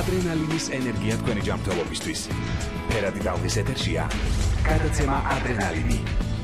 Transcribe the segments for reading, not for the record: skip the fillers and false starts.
ადრენალინის ენერგია თქვენი ჯანმრთელობისთვის. ფერადი ტალღის ეთერშია გადაცემა ადრენალინი.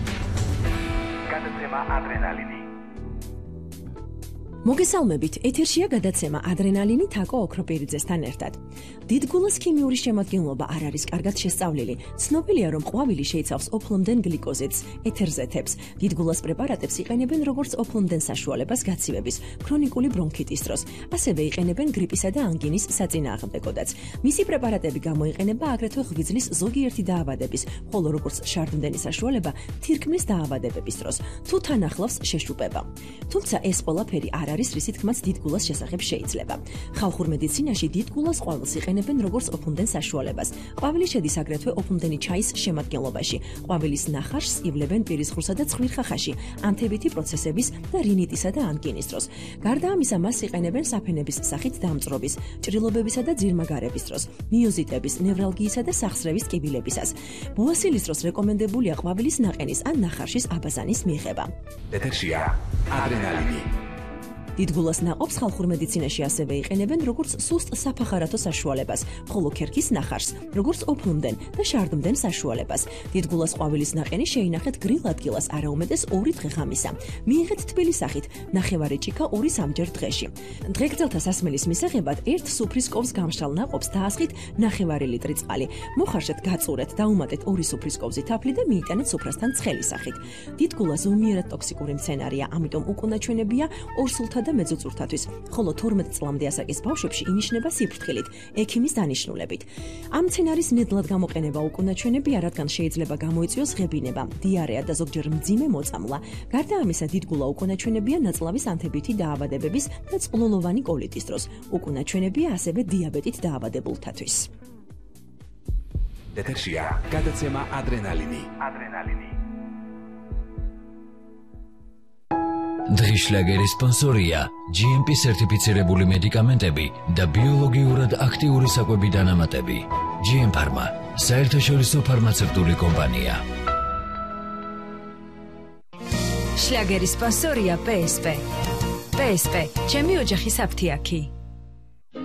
მოგესალმებით, ეთერშია გადაცემა ადრენალინი თაკო ოქროპირიძესთან ერთად. დიდგულას ქიმიური შემადგენლობა არ არის კარგად შესწავლილი. ცნობილია, რომ ყვავილი შეიცავს ოფლომდენ გლიკოზიდს, ეთერზეთებს. დიდგულას პრეპარატებს იყენებენ როგორც ოფლომდენ საშუალებას გაცივების, ქრონიკული ბრონქიტის დროს. ასევე იყენებენ გრიპისა და ანგინის საწინააღმდეგოდაც. მისი პრეპარატები გამოიყენება აგრეთვე ღვიძლის ზოგიერთი დაავადების, ხოლო როგორც შარდმდენი საშუალება თირკმლის დაავადებების დროს, თუ თან ახლავს შეშუპება. თუმცა ეს ყველაფერი არ არის რისი თქმაც დიდგულას შესახებ შეიძლება. ხალხურ მედიცინაში დიდგულას ყვავილს იყენებენ როგორც ოფლომდენ საშუალებას. ყვავილი შედის აგრეთვე ოფლომდენი ჩაის შემადგენლობაში. ყვავილის ნახარს ივლებენ პირისხვრსა და ცხვირხახაში, ანთებითი პროცესების და რინიტისა და ანგინის დროს. გარდა ამისა, მას იყენებენ საფენების სახით დამწრობის, ჭრილობებისა და ძირმაგარების დროს, მიოზიტების, ნევრალგიისა და სახსრევის ტკივილებისას. ბუასილის დროს რეკომენდებულია ყვავილის ნაყენის ან ნახარშის აბაზანის მიღება. ეთერშია ადრენალინი. დიდგულას ნაყოფს ხალხურ მედიცინაში ასევე იყენებენ როგორც სუსტ საფახარათო საშუალებას, ხოლო ქერქის ნახარს როგორც ოფლომდენ და შარდმდენ საშუალებას. დიდგულას ყვავილის ნაყენი შეინახეთ გრილ ადგილას არაუმეტეს 2 დღე ღამისა. მიიღეთ თბილი სახით, ნახევარი ჭიქა 2-3 დღეში. დღეგრძელთა სასმელის მისაღებად 1 სუფრის კოვს გამშრალ ნაყოფს დაასხით ნახევარი ლიტრი წყალი. მოხარშეთ, გაწურეთ, დაუმატეთ 2 სუფრის კოვზი თაფლი და მიიტანეთ სუფრასთან ცხელი სახით. დიდგულა ზომიერად ტოქსიკური მცენარეა, ამიტომ უკუნაჩვენებია ორსულთა და მეძუწურთათვის, ხოლო 12 წლამდე ასაკის ბავშვებში ინიშნება სიფრთხილით, ექიმის დანიშნულებით. ამ მცენარის ნედლად გამოყენება უკუნაჩვენებია, რადგან შეიძლება გამოიწვიოს ღებინება, დიარეა და ზოგჯერ მძიმე მოწამვლა. გარდა ამისა, დიდგულა უკუნაჩვენებია ნაწლავის ანთებითი დაავადებების და წყლულოვანი კოლიტის დროს. უკუნაჩვენებია ასევე დიაბეტით დაავადებულთათვის. ეთერშია გადაცემა ადრენალინი. დღის შლაგერის სპონსორია GMP სერტიფიცირებული მედიკამენტები და ბიოლოგიურად აქტიური საკვები დანამატები. GM Pharma, საერთაშორისო ფარმაცევტული კომპანია. შლაგერის სპონსორია PSP. PSP, ჩემი ოჯახის აფთიაქი.